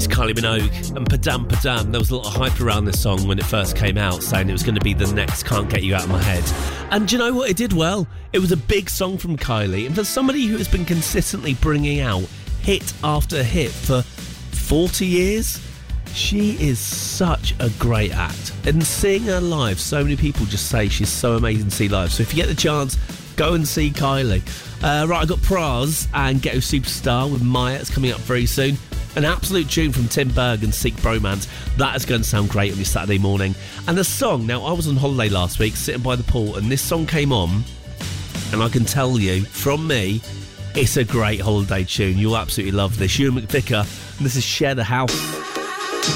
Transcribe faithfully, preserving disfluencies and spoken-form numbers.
is Kylie Minogue and Padam Padam. There was a lot of hype around this song when it first came out, saying it was going to be the next Can't Get You Out of My Head. And do you know what? It did well. It was a big song from Kylie. And for somebody who has been consistently bringing out hit after hit for forty years, she is such a great act. And seeing her live, so many people just say she's so amazing to see live. So if you get the chance, go and see Kylie. Uh, right, I got Praz and Ghetto Superstar with Maya. It's coming up very soon. An absolute tune from Tim Berg and Seek Bromance. That is going to sound great on your Saturday morning. And the song, now I was on holiday last week, sitting by the pool, and this song came on, and I can tell you, from me, it's a great holiday tune. You'll absolutely love this. Ewan McVicker, and this is Share the House.